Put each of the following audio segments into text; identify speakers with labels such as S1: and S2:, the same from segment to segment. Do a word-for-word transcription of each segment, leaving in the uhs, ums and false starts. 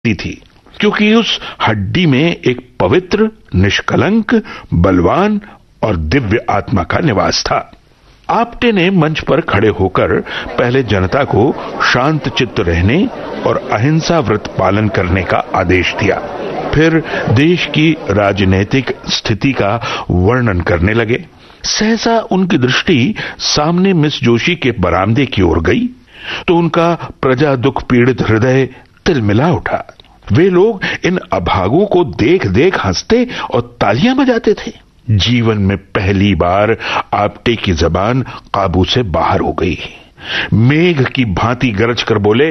S1: थी, क्योंकि उस हड्डी में एक पवित्र, निष्कलंक, बलवान और दिव्य आत्मा का निवास था। आप्टे ने मंच पर खड़े होकर पहले जनता को शांत चित्त रहने और अहिंसा व्रत पालन करने का आदेश दिया। फिर देश की राजनीतिक स्थिति का वर्णन करने लगे। सहसा उनकी दृष्टि सामने मिस जोशी के बरामदे की ओर गई तो उनका प्रजा दुख पीड़ित हृदय तिलमिला उठा। वे लोग इन अभागों को देख देख हंसते और तालियां बजाते थे। जीवन में पहली बार आप्टे की जबान काबू से बाहर हो गई। मेघ की भांति गरज कर बोले,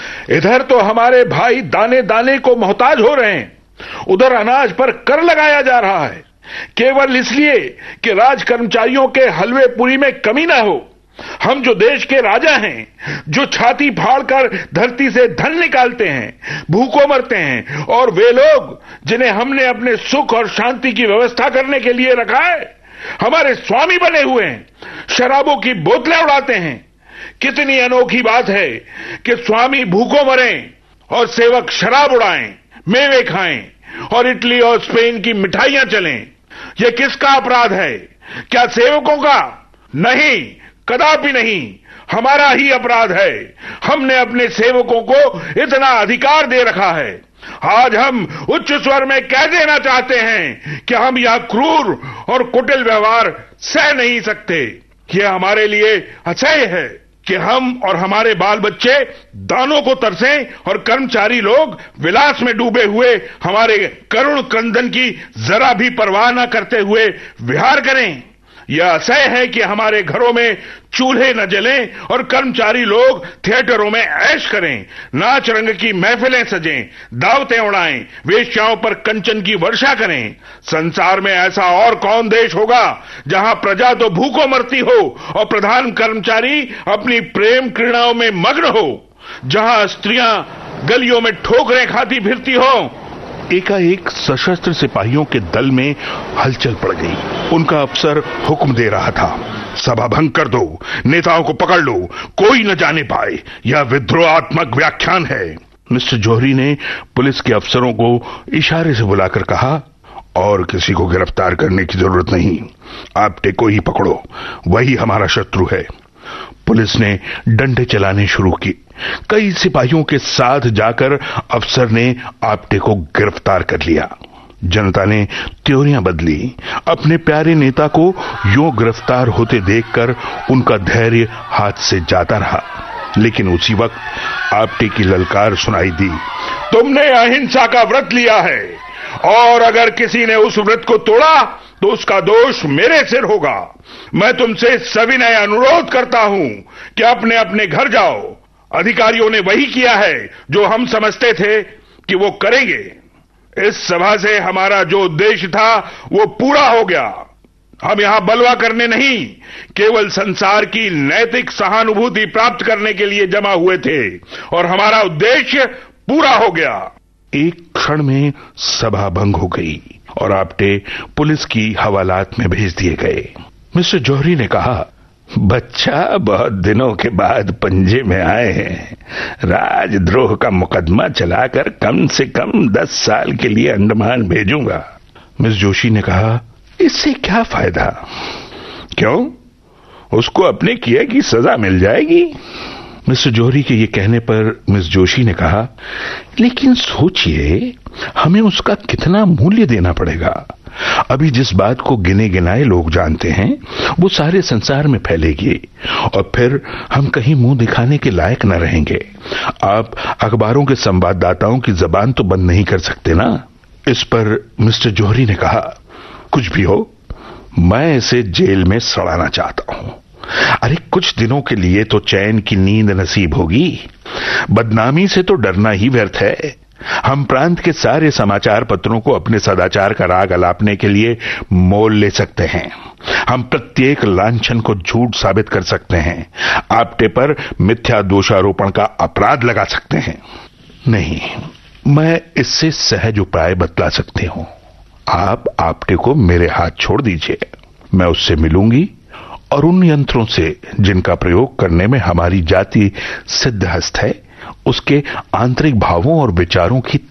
S1: इधर तो हमारे भाई दाने दाने को मोहताज हो रहे हैं, उधर अनाज पर कर लगाया जा रहा है, केवल इसलिए कि राज कर्मचारियों के हलवे पूरी में कमी ना हो। हम जो देश के राजा हैं, जो छाती फाड़कर धरती से धन निकालते हैं, भूखों मरते हैं, और वे लोग जिन्हें हमने अपने सुख और शांति की व्यवस्था करने के लिए रखा है, हमारे स्वामी बने हुए हैं, शराबों की बोतलें उड़ाते हैं। कितनी अनोखी बात है कि स्वामी भूखों मरें और सेवक शराब उड़ाएं, मेवे खाएं और इटली और स्पेन की मिठाइयां चलें। यह किसका अपराध है? क्या सेवकों का? नहीं, कदापि नहीं, हमारा ही अपराध है। हमने अपने सेवकों को इतना अधिकार दे रखा है। आज हम उच्च स्वर में कह देना चाहते हैं कि हम यह क्रूर और कुटिल व्यवहार सह नहीं सकते। यह हमारे लिए असह्य है कि हम और हमारे बाल बच्चे दानों को तरसें और कर्मचारी लोग विलास में डूबे हुए हमारे करुण क्रंदन की जरा भी परवाह न करते हुए विहार करें। यह असह्य है कि हमारे घरों में चूल्हे न जलें और कर्मचारी लोग थिएटरों में ऐश करें, नाच रंग की महफिलें सजें, दावतें उड़ाएं, वेश्याओं पर कंचन की वर्षा करें। संसार में ऐसा और कौन देश होगा जहां प्रजा तो भूखों मरती हो और प्रधान कर्मचारी अपनी प्रेम क्रीड़ाओं में मग्न हो, जहां स्त्रियां गलियों में ठोकरें खाती फिरती हो। एकाएक सशस्त्र सिपाहियों के दल में हलचल पड़ गई। उनका अफसर हुक्म दे रहा था, सभा भंग कर दो, नेताओं को पकड़ लो, कोई न जाने पाए, यह विद्रोहात्मक व्याख्यान है। मिस्टर जौहरी ने पुलिस के अफसरों को इशारे से बुलाकर कहा, और किसी को गिरफ्तार करने की जरूरत नहीं, आप्टे को ही पकड़ो, वही हमारा शत्रु है। पुलिस ने डंडे चलाने शुरू की। कई सिपाहियों के साथ जाकर अफसर ने आप्टे को गिरफ्तार कर लिया। जनता ने त्योरियां बदली। अपने प्यारे नेता को यूं गिरफ्तार होते देखकर उनका धैर्य हाथ से जाता रहा। लेकिन उसी वक्त आप्टे की ललकार सुनाई दी, तुमने अहिंसा का व्रत लिया है और अगर किसी ने उस व्रत को तोड़ा तो उसका दोष मेरे सिर होगा। मैं तुमसे सविनय अनुरोध करता हूं कि अपने अपने घर जाओ। अधिकारियों ने वही किया है जो हम समझते थे कि वो करेंगे। इस सभा से हमारा जो उद्देश्य था वो पूरा हो गया। हम यहां बलवा करने नहीं, केवल संसार की नैतिक सहानुभूति प्राप्त करने के लिए जमा हुए थे और हमारा उद्देश्य पूरा हो गया। एक क्षण में सभा भंग हो गई और आप्टे पुलिस की हवालात में भेज दिए गए। मिस्टर जौहरी ने कहा, बच्चा बहुत दिनों के बाद पंजे में आए हैं। राजद्रोह का मुकदमा चलाकर कम से कम दस साल के लिए अंडमान भेजूंगा। मिस जोशी ने कहा, इससे क्या फायदा? क्यों? उसको अपने किए की सजा मिल जाएगी। मिस्टर जौहरी के ये कहने पर मिस जोशी ने कहा, लेकिन सोचिए, हमें उसका कितना मूल्य देना पड़ेगा। अभी जिस बात को गिने गिनाए लोग जानते हैं वो सारे संसार में फैलेगी और फिर हम कहीं मुंह दिखाने के लायक न रहेंगे। आप अखबारों के संवाददाताओं की जबान तो बंद नहीं कर सकते ना। इस पर मिस्टर जौहरी ने कहा, कुछ भी हो, मैं इसे जेल में सड़ाना चाहता हूं। अरे कुछ दिनों के लिए तो चैन की नींद नसीब होगी। बदनामी से तो डरना ही व्यर्थ है। हम प्रांत के सारे समाचार पत्रों को अपने सदाचार का राग अलापने के लिए मोल ले सकते हैं। हम प्रत्येक लांछन को झूठ साबित कर सकते हैं। आप्टे पर मिथ्या दोषारोपण का अपराध लगा सकते हैं। नहीं, मैं इससे सहज उपाय बतला सकती हूं। आप आप्टे को मेरे हाथ छोड़ दीजिए। मैं उससे मिलूंगी और उन यंत्रों से जिनका प्रयोग करने में हमारी जाति सिद्धहस्त है उसके आंतरिक भावों और विचारों की